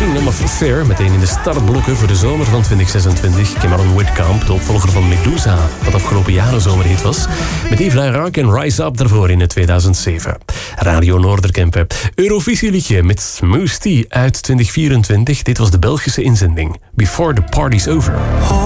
Kingdom of Fair. Meteen in de startblokken voor de zomer van 2026. Cameron Whitcomb, de opvolger van Medusa, wat afgelopen jaar een zomerhit was. Met Yves Laurent en Rise Up daarvoor in 2007. Radio Noorderkempen. Eurovisieliedje met Smooth T uit 2024. Dit was de Belgische inzending. Before the Party's Over.